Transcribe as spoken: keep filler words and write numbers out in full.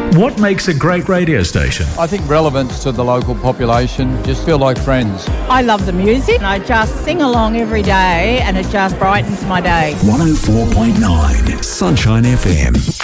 What makes a great radio station? I think relevance to the local population, just feel like friends. I love the music and I just sing along every day and it just brightens my day. one oh four point nine Sunshine F M.